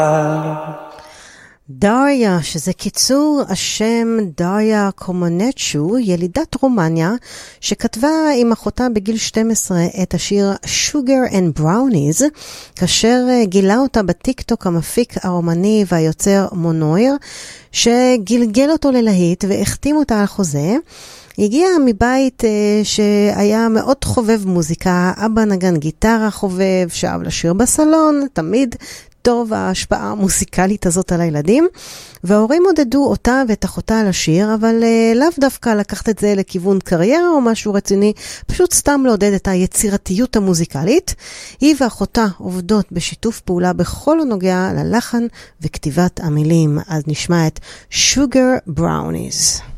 דריה, שזה קיצור השם דריה קומונצ'ו, ילידת רומניה, שכתבה עם אחותה בגיל 12 את השיר Sugar and Brownies, כאשר גילה אותה בטיקטוק המפיק הרומני והיוצר מונויר, שגלגל אותו ללהיט והחתים אותה על חוזה. היא הגיעה מבית שהיה מאוד חובב מוזיקה, אבא נגן גיטרה חובב, שאהב לשיר בסלון, תמיד טוב ההשפעה המוסיקלית הזאת על הילדים, וההורים עודדו אותה ואת אחותה לשיר, אבל לאו דווקא לקחת את זה לכיוון קריירה או משהו רציני, פשוט סתם לעודד את היצירתיות המוזיקלית. היא ואחותה עובדות בשיתוף פעולה בכל הנוגע ללחן וכתיבת המילים, אז נשמע את Sugar Brownies.